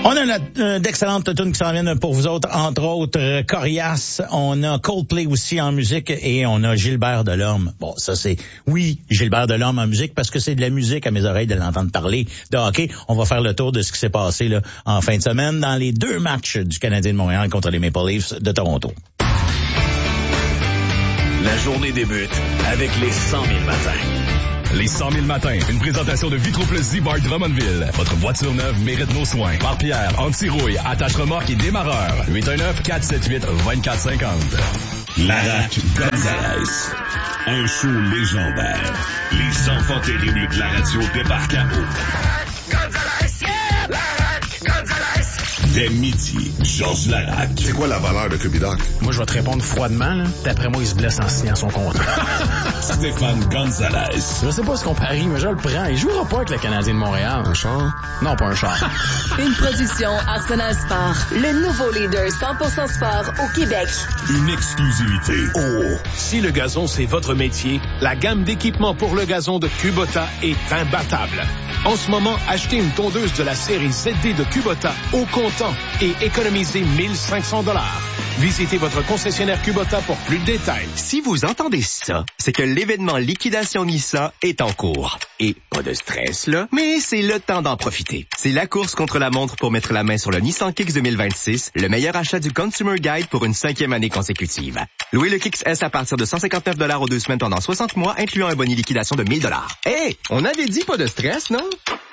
On a d'excellentes tunes qui s'en viennent pour vous autres, entre autres Corias, on a Coldplay aussi en musique et on a Gilbert Delorme. Bon, ça c'est, oui, Gilbert Delorme en musique parce que c'est de la musique à mes oreilles de l'entendre parler de hockey. On va faire le tour de ce qui s'est passé là en fin de semaine dans les 2 matchs du Canadien de Montréal contre les Maple Leafs de Toronto. La journée débute avec les 100 000 matins. Les 100 000 matins, une présentation de Vitroplus Z-Bar Drummondville. Votre voiture neuve mérite nos soins. Barre-pierre, anti-rouille, attache-remorque et démarreur. 819-478-2450. Larac Gonzalez. Un show légendaire. Les enfants terribles de la radio débarquent à eau. Gonzalez, yeah! Larac Gonzalez. Dès midi, Georges Larac. C'est quoi la valeur de Cubidoc? Moi, je vais te répondre froidement, là. D'après moi, il se blesse en signant son contrat. Stéphane Gonzalez. Je sais pas ce qu'on parie, mais je le prends. Il jouera pas avec le Canadien de Montréal. Un char? Non, pas un char. Une production Arsenal Sport. Le nouveau leader 100% sport au Québec. Une exclusivité. Oh! Si le gazon, c'est votre métier, la gamme d'équipements pour le gazon de Kubota est imbattable. En ce moment, achetez une tondeuse de la série ZD de Kubota au comptant et économisez 1 500 $. Visitez votre concessionnaire Kubota pour plus de détails. Si vous entendez ça, c'est que l'événement Liquidation Nissan est en cours. Et pas de stress, là, mais c'est le temps d'en profiter. C'est la course contre la montre pour mettre la main sur le Nissan Kicks 2026, le meilleur achat du Consumer Guide pour une 5e année consécutive. Louez le Kicks S à partir de 159 $ aux 2 semaines pendant 60 mois, incluant un bonus liquidation de 1 000 $. Hey, on avait dit pas de stress, non?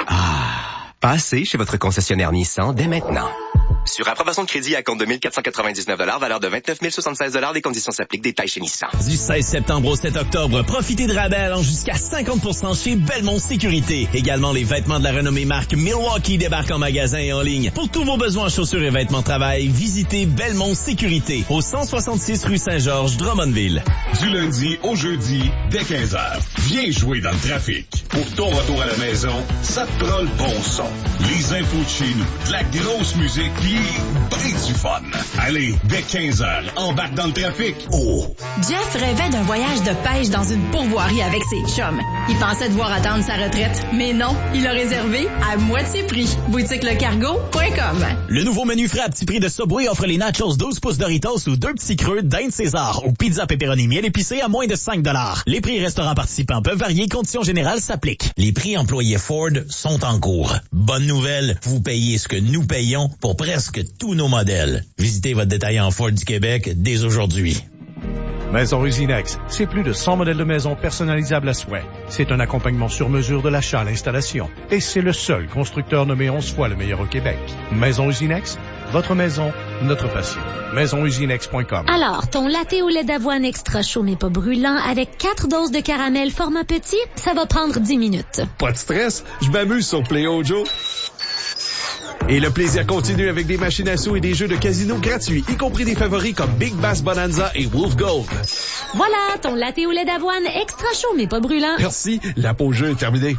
Passez chez votre concessionnaire Nissan dès maintenant. Sur approbation de crédit à compte de 1 499 $, valeur de 29 076 $, les conditions s'appliquent, détails chez Nissan. Du 16 septembre au 7 octobre, profitez de rabais allant jusqu'à 50% chez Belmont Sécurité. Également, les vêtements de la renommée marque Milwaukee débarquent en magasin et en ligne. Pour tous vos besoins en chaussures et vêtements de travail, visitez Belmont Sécurité au 166 rue Saint-Georges, Drummondville. Du lundi au jeudi, dès 15h. Viens jouer dans le trafic. Pour ton retour à la maison, ça te prend le bon son. Les infos de chez nous, de la grosse musique, pis ben du fun. Allez, dès 15h, embarque dans le trafic. Oh! Jeff rêvait d'un voyage de pêche dans une pourvoirie avec ses chums. Il pensait devoir attendre sa retraite, mais non, il a réservé à moitié prix. boutiquelecargo.com. Le nouveau menu frais à petit prix de Subway offre les nachos 12 pouces Doritos ou 2 petits creux d'Inde César ou pizza pepperoni miel épicé à moins de 5 $. Les prix restaurants participants peuvent varier, conditions générales s'appliquent. Les prix employés Ford sont en cours. Bonne nouvelle, vous payez ce que nous payons pour presque tous nos modèles. Visitez votre détaillant Ford du Québec dès aujourd'hui. Maison Usinex, c'est plus de 100 modèles de maisons personnalisables à souhait. C'est un accompagnement sur mesure de l'achat à l'installation. Et c'est le seul constructeur nommé 11 fois le meilleur au Québec. Maison Usinex, votre maison, notre passion. MaisonUsinex.com. Alors, ton latte au lait d'avoine extra chaud mais pas brûlant avec 4 doses de caramel format petit, ça va prendre 10 minutes. Pas de stress, je m'amuse sur Play-O Joe. Et le plaisir continue avec des machines à sous et des jeux de casino gratuits, y compris des favoris comme Big Bass Bonanza et Wolf Gold. Voilà, ton latte au lait d'avoine extra chaud mais pas brûlant. Merci, la pause jeu est terminée.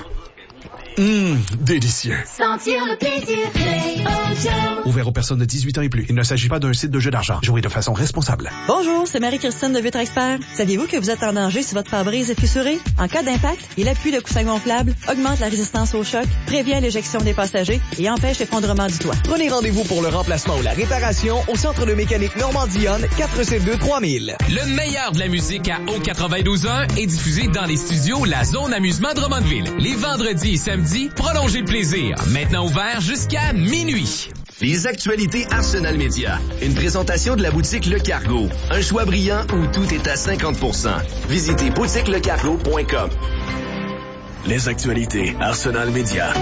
Délicieux. Sentir le plaisir Play-O Joe. Ouvert aux personnes de 18 ans et plus. Il ne s'agit pas d'un site de jeu d'argent. Jouez de façon responsable. Bonjour, c'est Marie-Christine de Vitre Expert. Saviez-vous que vous êtes en danger si votre pare-brise est fissuré? En cas d'impact, il appuie le coussin gonflable, augmente la résistance au choc, prévient l'éjection des passagers et empêche l'effondrement du toit. Prenez rendez-vous pour le remplacement ou la réparation au Centre de mécanique Normandie-Yonne, 472-3000. Le meilleur de la musique à O92.1 est diffusé dans les studios La Zone Amusement Drummondville. Les vendredis et samedis, prolongez le plaisir. Maintenant ouvert jusqu'à minuit. Les actualités Arsenal Média. Une présentation de la boutique Le Cargo. Un choix brillant où tout est à 50%. Visitez boutiquelecargo.com. Les actualités Arsenal Média.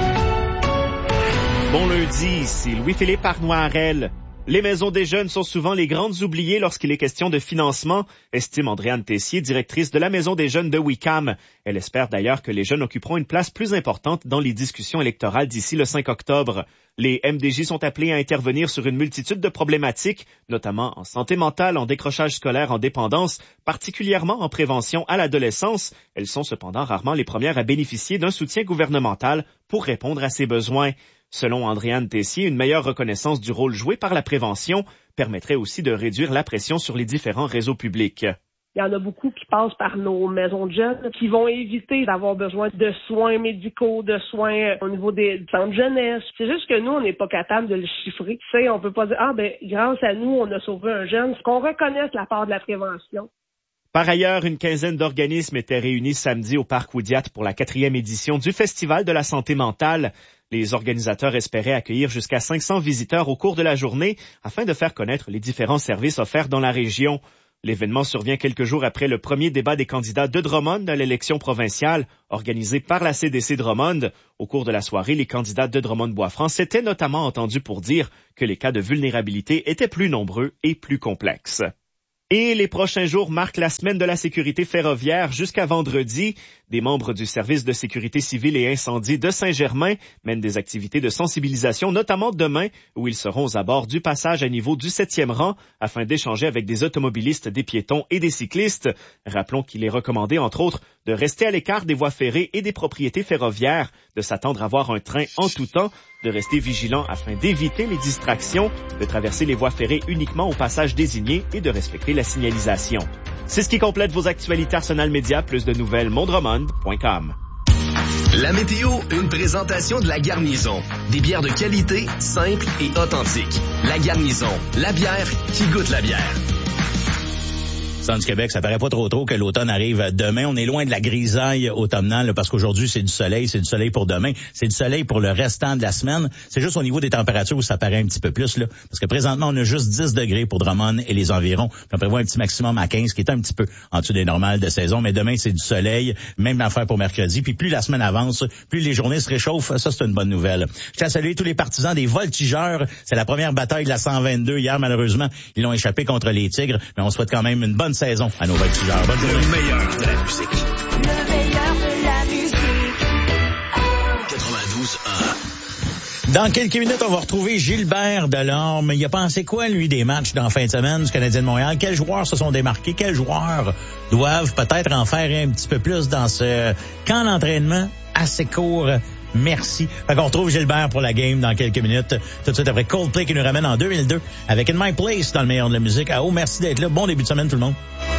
Bon lundi, ici Louis-Philippe Arnoirel. Les maisons des jeunes sont souvent les grandes oubliées lorsqu'il est question de financement, estime Andréane Tessier, directrice de la Maison des jeunes de Wickham. Elle espère d'ailleurs que les jeunes occuperont une place plus importante dans les discussions électorales d'ici le 5 octobre. Les MDJ sont appelés à intervenir sur une multitude de problématiques, notamment en santé mentale, en décrochage scolaire, en dépendance, particulièrement en prévention à l'adolescence. Elles sont cependant rarement les premières à bénéficier d'un soutien gouvernemental pour répondre à ces besoins. Selon Andréane Tessier, une meilleure reconnaissance du rôle joué par la prévention permettrait aussi de réduire la pression sur les différents réseaux publics. Il y en a beaucoup qui passent par nos maisons de jeunes, qui vont éviter d'avoir besoin de soins médicaux, de soins au niveau des centres de jeunesse. C'est juste que nous, on n'est pas capable de le chiffrer. Tu sais, on peut pas dire, grâce à nous, on a sauvé un jeune. Qu'on reconnaisse la part de la prévention. Par ailleurs, une quinzaine d'organismes étaient réunis samedi au Parc Oudiat pour la 4e édition du Festival de la santé mentale. Les organisateurs espéraient accueillir jusqu'à 500 visiteurs au cours de la journée afin de faire connaître les différents services offerts dans la région. L'événement survient quelques jours après le premier débat des candidats de Drummond à l'élection provinciale organisée par la CDC Drummond. Au cours de la soirée, les candidats de Drummond-Bois-Franc s'étaient notamment entendus pour dire que les cas de vulnérabilité étaient plus nombreux et plus complexes. Et les prochains jours marquent la semaine de la sécurité ferroviaire jusqu'à vendredi. Des membres du service de sécurité civile et incendie de Saint-Germain mènent des activités de sensibilisation, notamment demain, où ils seront à bord du passage à niveau du 7e rang afin d'échanger avec des automobilistes, des piétons et des cyclistes. Rappelons qu'il est recommandé, entre autres, de rester à l'écart des voies ferrées et des propriétés ferroviaires, de s'attendre à voir un train en tout temps, de rester vigilant afin d'éviter les distractions, de traverser les voies ferrées uniquement au passage désigné et de respecter la signalisation. C'est ce qui complète vos actualités Arsenal Média. Plus de nouvelles, mondromond.com. La météo, une présentation de La Garnison. Des bières de qualité, simples et authentiques. La Garnison, la bière qui goûte la bière. Du Québec, ça paraît pas trop tôt que l'automne arrive demain. On est loin de la grisaille automnale là, parce qu'aujourd'hui, c'est du soleil pour demain. C'est du soleil pour le restant de la semaine. C'est juste au niveau des températures où ça paraît un petit peu plus, là. Parce que présentement, on a juste 10 degrés pour Drummond et les environs. Puis on prévoit un petit maximum à 15 qui est un petit peu en dessous des normales de saison. Mais demain, c'est du soleil. Même affaire pour mercredi. Puis plus la semaine avance, plus les journées se réchauffent. Ça, c'est une bonne nouvelle. Je tiens à saluer tous les partisans des voltigeurs. C'est la première bataille de la 122. Hier, malheureusement, ils l'ont échappé contre les Tigres. Mais on souhaite quand même une bonne saison à nos voltigeurs. Bonne journée. Le meilleur de la musique. Le meilleur de la musique. 92.1. Dans quelques minutes, on va retrouver Gilbert Delorme. Il a pensé quoi, lui, des matchs dans la fin de semaine du Canadien de Montréal? Quels joueurs se sont démarqués? Quels joueurs doivent peut-être en faire un petit peu plus dans ce camp d'entraînement assez court? Merci. Fait qu'on retrouve Gilbert pour la game dans quelques minutes. Tout de suite après Coldplay qui nous ramène en 2002 avec In My Place dans le meilleur de la musique. Merci d'être là. Bon début de semaine tout le monde.